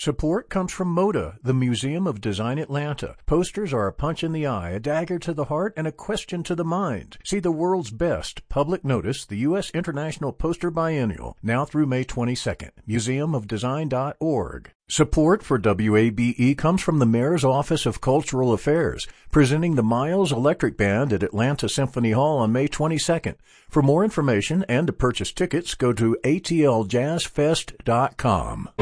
Support comes from MODA, the Museum of Design Atlanta. Posters are a punch in the eye, a dagger to the heart, and a question to the mind. See the world's best public notice, the U.S. International Poster Biennial, now through May 22nd. museumofdesign.org. Support for WABE comes from the Mayor's Office of Cultural Affairs, presenting the Miles Electric Band at Atlanta Symphony Hall on May 22nd. For more information and to purchase tickets, go to atljazzfest.com.